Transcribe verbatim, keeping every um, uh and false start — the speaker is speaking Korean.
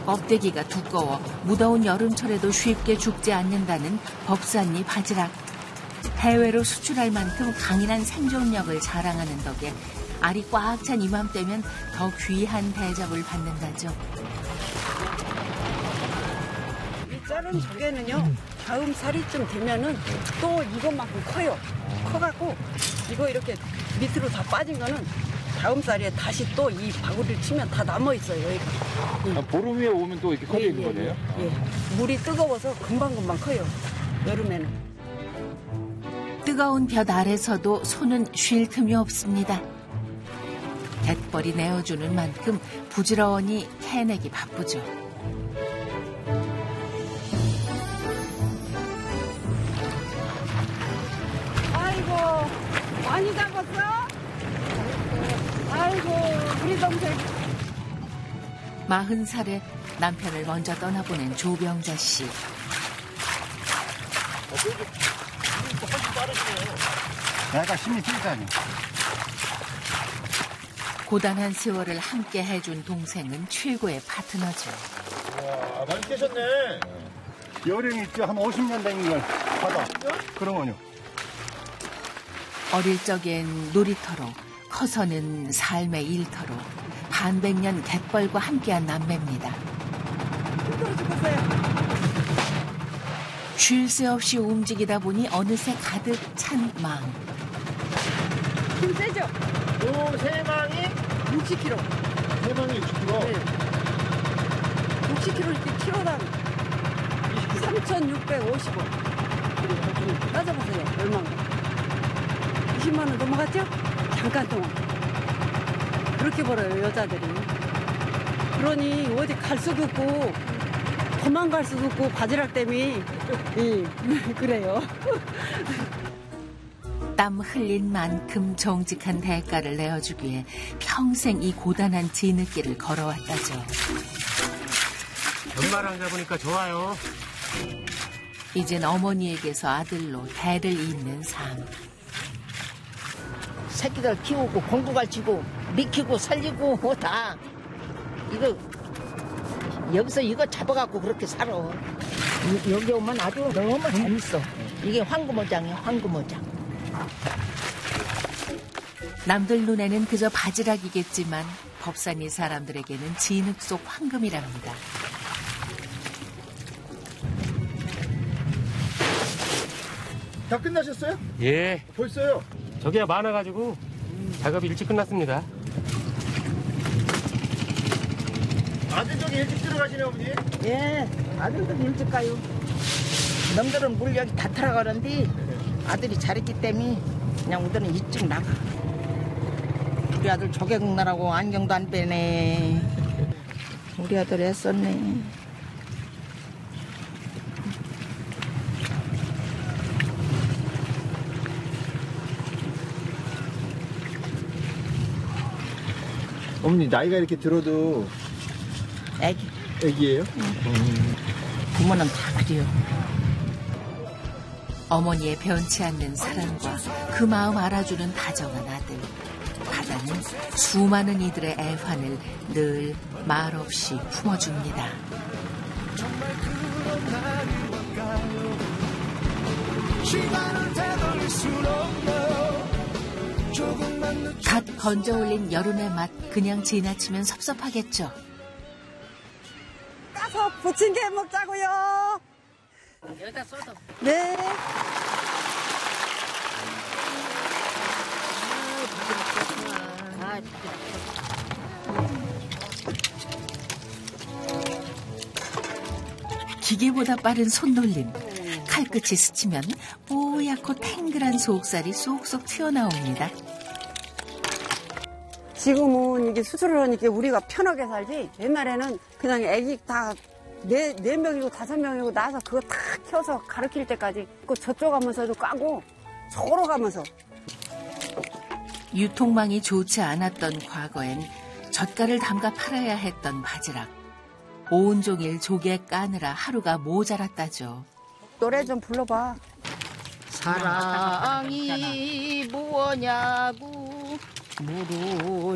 껍데기가 두꺼워 무더운 여름철에도 쉽게 죽지 않는다는 법산리 바지락. 해외로 수출할 만큼 강인한 생존력을 자랑하는 덕에 알이 꽉 찬 이맘때면 더 귀한 대접을 받는다죠. 이 자른 조개는요, 다음 살이쯤 되면은 또 이것만큼 커요. 커갖고 이거 이렇게 밑으로 다 빠진 거는 다음 살에 다시 또 이 바구리를 치면 다 남아 있어요. 여기가. 아, 보름 위에 오면 또 이렇게 커져 예, 있는 예, 거네요? 예. 예. 물이 뜨거워서 금방금방 커요. 여름에는. 뜨거운 볕 아래서도 손은 쉴 틈이 없습니다. 갯벌이 내어주는 만큼 부지런히 캐내기 바쁘죠. 아이고, 많이 잡았어? 아이고, 우리 동생. 마흔 살에 남편을 먼저 떠나보낸 조병자 씨. 내가 힘이 들다니. 고단한 세월을 함께 해준 동생은 최고의 파트너죠. 와, 많이 깨셨네. 여령이 있죠. 한 오십 년 된 걸 받아. 그러면요. 어릴 적엔 놀이터로, 커서는 삶의 일터로 반백년 갯벌과 함께한 남매입니다. 힘들어 죽겠어요. 쉴 새 없이 움직이다 보니 어느새 가득 찬 망. 힘 세죠? 요 세망이 육십 킬로그램. 세망이 육십 킬로그램. 네. 육십 킬로그램 이렇게 킬로당 삼천육백오십 원. 따져보세요. 얼마인가. 이십만 원 넘어갔죠? 잠깐 동안. 그렇게 벌어요, 여자들이. 그러니 어디 갈 수도 없고 도망갈 수도 없고 바지락 때문에 예, 그래요. 땀 흘린 만큼 정직한 대가를 내어주기에 평생 이 고단한 뒤늦길을 걸어왔다죠. 엄마랑 잡으니까 좋아요. 이젠 어머니에게서 아들로 대를 잇는 삶. 새끼들 키우고 공부 가르치고 미키고 살리고 다 이거 여기서 이거 잡아갖고 그렇게 살아. 이- 여기 오면 아주 너무 재밌어. 이게 황금어장이야, 황금어장. 남들 눈에는 그저 바지락이겠지만 법산리 사람들에게는 진흙 속 황금이랍니다. 다 끝나셨어요? 예, 벌써요? 저기야 많아가지고 작업이 일찍 끝났습니다. 아들 저기 일찍 들어가시네, 어머니? 예, 아들들 일찍 가요. 놈들은 물 여기 다 들어가는데 아들이 잘했기 때문에 그냥 우리는 일찍 나가. 우리 아들 조개국 나라고 안경도 안 빼네. 우리 아들 애썼네. 어머니 나이가 이렇게 들어도 애기, 애기예요? 부모는 다 그래요. 어머니의 변치 않는 사랑과 그 마음 알아주는 다정한 아들. 바다는 수많은 이들의 애환을 늘 말없이 품어줍니다. 갓 건져 올린 여름의 맛 그냥 지나치면 섭섭하겠죠. 까서 부침개 먹자고요. 여기다 쏟아. 네. 아, 기계보다 빠른 손놀림. 칼끝이 스치면 뽀얗고 탱글한 속살이 쏙쏙 튀어나옵니다. 지금은 이게 수술을 하니까 우리가 편하게 살지. 옛날에는 그냥 애기 다 네, 네 명이고 다섯 명이고 나서 그거 다 켜서 가르칠 때까지 그 저쪽 가면서도 까고 서로 가면서. 유통망이 좋지 않았던 과거엔 젓갈을 담가 팔아야 했던 바지락. 온종일 조개 까느라 하루가 모자랐다죠. 노래 좀 불러봐. 사랑이 무엇냐고 물어